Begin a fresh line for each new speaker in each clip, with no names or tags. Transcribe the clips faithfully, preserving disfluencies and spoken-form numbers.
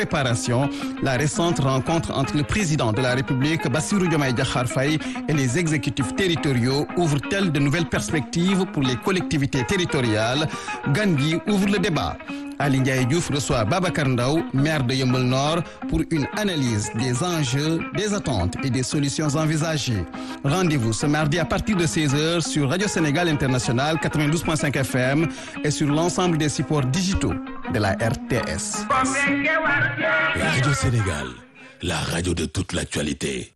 Préparation, la récente rencontre entre le président de la République, Bassirou Diomaye Diakhar Faye, et les exécutifs territoriaux ouvre-t-elle de nouvelles perspectives pour les collectivités territoriales? Gandhi ouvre le débat. Ali Ndiaye Diouf reçoit Babacar Ndaw, maire de Yeumbeul Nord, pour une analyse des enjeux, des attentes et des solutions envisagées. Rendez-vous ce mardi à partir de seize heures sur Radio Sénégal International quatre-vingt-douze point cinq F M et sur l'ensemble des supports digitaux de la R T S.
Radio Sénégal, la radio de toute l'actualité.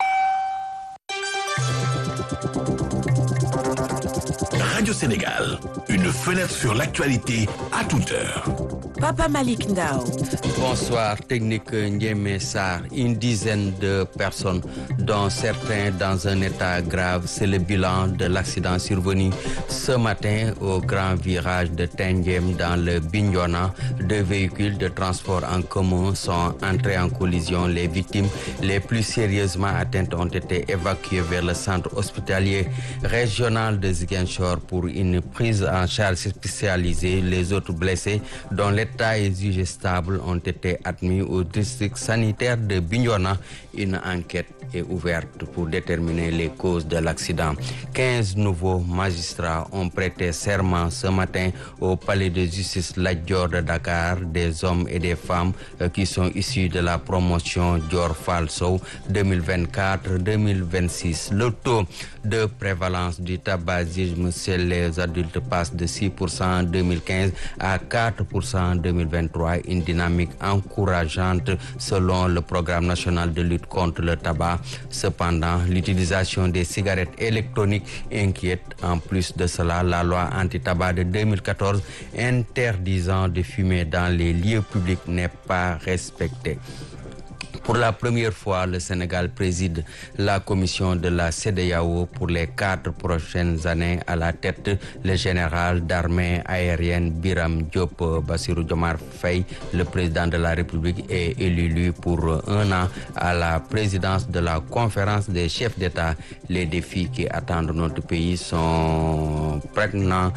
Radio Sénégal, une fenêtre sur l'actualité à toute heure.
Papa Malick Ndao.
Bonsoir, technique Ndiémé Sarr. Une dizaine de personnes, dont certains dans un état grave. C'est le bilan de l'accident survenu ce matin au grand virage de Tendiem dans le Bignona. Deux véhicules de transport en commun sont entrés en collision. Les victimes les plus sérieusement atteintes ont été évacuées vers le centre hospitalier régional de Ziguinchor pour une prise en charge spécialisée. Les autres blessés, dont l'état est jugé stable, ont été admis au district sanitaire de Bignona. Une enquête est ouverte pour déterminer les causes de l'accident. quinze nouveaux magistrats ont prêté serment ce matin au palais de justice Lat Dior de Dakar. Des hommes et des femmes euh, qui sont issus de la promotion Dior Fall Sow deux mille vingt-quatre deux mille vingt-six. Le taux de prévalence du tabagisme chez les adultes passe de six pour cent en deux mille quinze à quatre pour cent en deux mille vingt-trois. Une dynamique encourageante selon le programme national de lutte contre le tabac. Cependant, l'utilisation des cigarettes électroniques inquiète. En plus de cela, la loi anti-tabac de deux mille quatorze interdisant de fumer dans les lieux publics n'est pas respectée. Pour la première fois, le Sénégal préside la commission de la C E D E A O pour les quatre prochaines années. À la tête, le général d'armée aérienne Biram Diop. Bassirou Diomaye Faye, le président de la République, est élu pour un an à la présidence de la conférence des chefs d'État. Les défis qui attendent notre pays sont prégnants.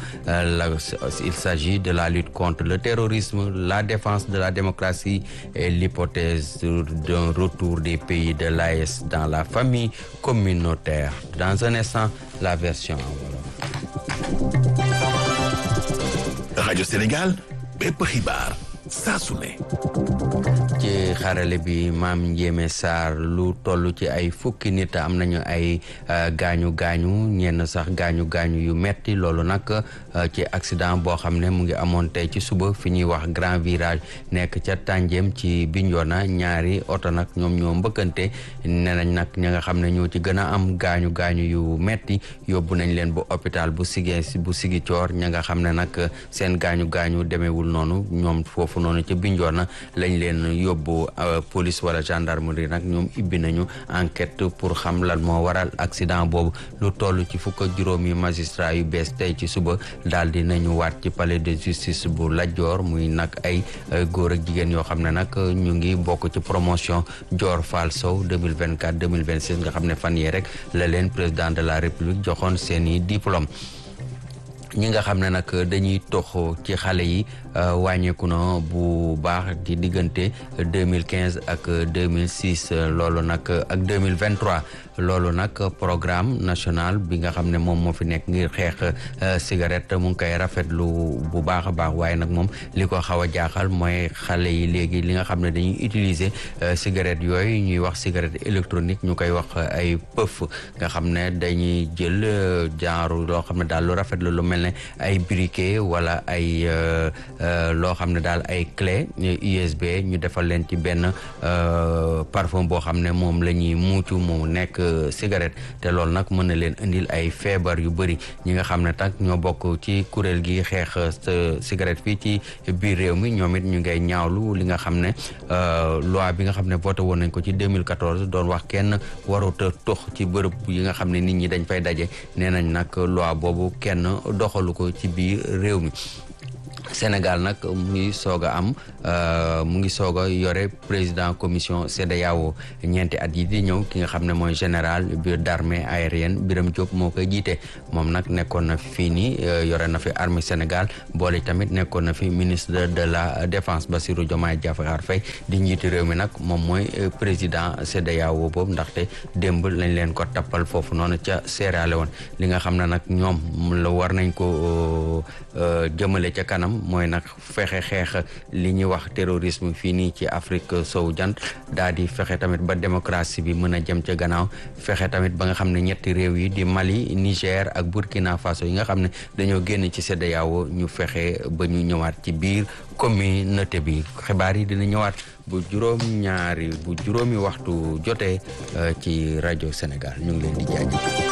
Il s'agit de la lutte contre le terrorisme, la défense de la démocratie et l'hypothèse de un retour des pays de l'A E S dans la famille communautaire. Dans un instant, la version en wolof.
Radio Sénégal, bépp xibaar saa su ne.
ci xarale bi Maam Ndiémé Sarr, lu toll ci ay fukki nit am nañu ay gaañu gaañu ñenn sax gaañu gaañu yu metti. loolu nag ci accident boo xam ne mu ngi amoon tey ci suba fi ñuy wax grand virage nekk ca Tànjeem ci Bignona. ñaari oto nag ñoom ñoo mbëkkante. nee nañ nag ña nga xam ne ñoo ci gën a am gaañu gaañu yu metti yóbbu nañ leen bu hôpital bu Sigé bu Ziguinchor. ña nga xam ne nag seen gaañu gaañu demeewul noonu, ñoom foofu noonu ca Bignona lañ leen yóbbu police wala gendarmerie. nag ñoom ibbi nañu enquête pour xam lan moo waral accident boobu. lu toll ci fukk ak juróomi magistrat yu bees tey ci suba daal di nañu waat ci palais de justice bu Lat Dior, muy nag ay góor ak jigéen yoo xam ne nag ñu ngi bokk ci promotion Dior Fall Sow deux mille vingt-quatre deux mille vingt-six nga xam ne fan yee rek la leen président de la république joxoon seeni diplôme. ñi nga xam ne nag dañuy tox ci xale yi wàññeeku na bu baax di diggante deux mille quinze ak deux mille six, loolu nag ak deux mille vingt-trois. loolu nag programme national bi nga xam ne moom moo fi nekk ngir xeex cigarette mu ngi koy rafetlu bu baax a baax. waaye nag moom li ko xaw a jaaxal mooy xale yi léegi li nga xam ne dañuy utiliser cigarette yooyu ñuy wax cigarette électronique, ñu koy wax ay pëf, nga xam ne dañuy jël genre loo xam ne daal lu rafetlu lu mel ne ay briquet wala ay loo xam ne daal ay clé U S B ñu defal leen ci benn parfum boo xam ne moom la ñuy muucu mu nekk cigarette. te loolu nag mën na leen indil ay feebar yu bëri. ñi nga xam ne tak ñoo bokk ci kuréel gi xeex cigarette fii ci biir réew mi, ñoom it ñu ngay ñaawlu li nga xam ne loi bi nga xam ne voté woon nañ ko ci deux mille quatorze doon wax kenn warut a tox ci bërëb yi nga xam ne nit ñi dañ fay daje. nee nañ nag loi boobu kenn doxalu ko ci biir réew mi. Sénégal nag mu ngi soog a am mu ngi soog a yore président commission C E D E A O ñeenti at yi di ñëw ki nga xam ne mooy général bi d'armée aérienne Birame Diop moo koy jiite moom nag nekkoon na fii nii yore na fi armée Sénégal boole tamit nekkoon na fi ministre de la défense Bassirou Diomaye Diakhar Faye di njiiti réew mi nag moom mooy président C E D E A O boobu ndaxte démb lañ leen ko tappal foofu noonu ca Sierra Leone li nga xam ne nag ñoom la war nañ ko jëmale ca kanam mooy nag fexe xeex li ñuy wax terrorisme fii nii ci Afrique sowu jant daal di fexe tamit ba démocratie bi mën a jëm ca gannaaw fexe tamit ba nga xam ne ñetti réew yi di Mali Niger ak Burkina Faso yi nga xam ne dañoo génn ci C E D E A O ñu fexe ba ñu ñëwaat ci biir communauté bi xibaar yi dina ñëwaat bu juróom ñaari bu juróomi waxtu jotee ci rajo Sénégal ñu ngi leen di jaajëfal